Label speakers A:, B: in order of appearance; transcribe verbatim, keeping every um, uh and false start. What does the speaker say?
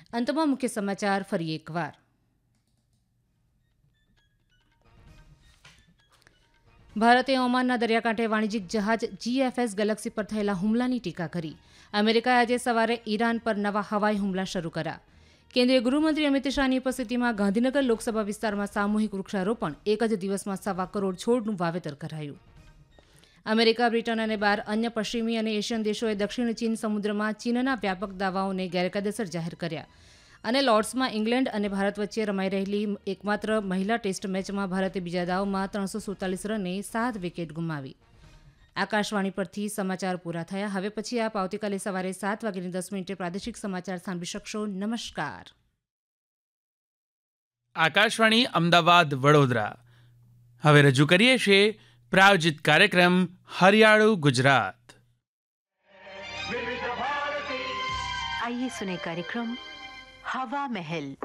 A: અંતમાં મુખ્ય સમાચાર ફરી એકવાર. ભારતે ઓમાનના દરિયાકાંઠે વાણિજ્યિક જહાજ જીએફએસ ગેલેક્સી પર થયેલા હુમલાની ટીકા કરી. અમેરિકાએ આજે સવારે ઈરાન પર નવા હવાઈ હુમલા શરૂ કર્યા. કેન્દ્રીય ગૃહમંત્રી અમિત શાહની ઉપસ્થિતિમાં ગાંધીનગર લોકસભા વિસ્તારમાં સામૂહિક વૃક્ષારોપણ એક જ દિવસમાં સવા કરોડ છોડનું વાવેતર કરાયું. અમેરિકા, બ્રિટન અને બાર અન્ય પશ્ચિમી અને એશિયન દેશોએ દક્ષિણ ચીન સમુદ્રમાં ચીનના વ્યાપક દાવાઓને ગેરકાયદેસર જાહેર કર્યા. અને લોર્ડ્સમાં ઇંગ્લેન્ડ અને ભારત વચ્ચે રમાઈ રહેલી એકમાત્ર મહિલા ટેસ્ટ મેચમાં ભારતે બીજા દાવમાં ત્રણસો સુડતાલીસ રને સાત વિકેટ ગુમાવી. આકાશવાણી પરથી સમાચાર પૂરા થયા. હવે પછી આપ આવતીકાલે સવારે સાત વાગ્યાની દસ મિનિટે પ્રાદેશિક સમાચાર સાંભળી શકશો. નમસ્કાર.
B: આકાશવાણી અમદાવાદ વડોદરા. હવે રજૂ કરીએ છીએ પ્રાયોજિત કાર્યક્રમ હરિયાળું ગુજરાત.
C: आइए सुने कार्यक्रम हवा महल.